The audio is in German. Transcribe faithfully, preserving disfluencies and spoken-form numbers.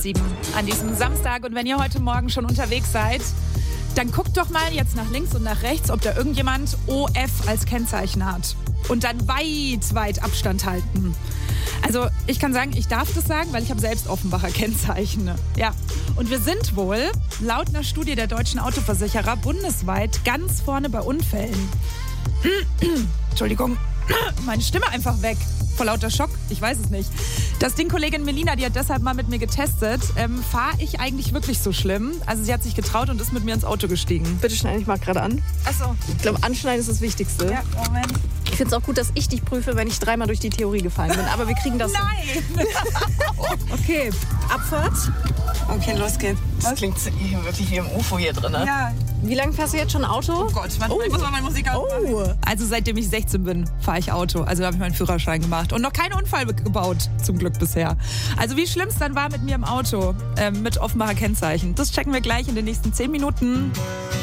sieben an diesem Samstag. Und wenn ihr heute Morgen schon unterwegs seid, dann guckt doch mal jetzt nach links und nach rechts, ob da irgendjemand O F als Kennzeichen hat. Und dann weit, weit Abstand halten. Also ich kann sagen, ich darf das sagen, weil ich habe selbst Offenbacher Kennzeichen. Ja. Und wir sind wohl, laut einer Studie der deutschen Autoversicherer, bundesweit ganz vorne bei Unfällen. Entschuldigung, meine Stimme einfach weg. Vor lauter Schock, ich weiß es nicht. Das Ding, Kollegin Melina, die hat deshalb mal mit mir getestet. Ähm, Fahre ich eigentlich wirklich so schlimm? Also sie hat sich getraut und ist mit mir ins Auto gestiegen. Bitte schneide ich mal gerade an. Achso. Ich glaube, anschneiden ist das Wichtigste. Ja, Moment. Ich finde es auch gut, dass ich dich prüfe, wenn ich dreimal durch die Theorie gefallen bin. Aber wir kriegen das Nein! hin. Okay, Abfahrt. Okay, los geht's. Das klingt hier wirklich wie im U F O hier drin, ne? Ja. Wie lange fährst du jetzt schon Auto? Oh Gott, warte, Oh. ich muss mal meine Musik ausmachen. Oh. Also seitdem ich sechzehn bin, fahre ich Auto. Also habe ich meinen Führerschein gemacht. Und noch keinen Unfall gebaut, zum Glück bisher. Also wie schlimm es dann war mit mir im Auto, ähm, mit Offenbacher Kennzeichen. Das checken wir gleich in den nächsten zehn Minuten.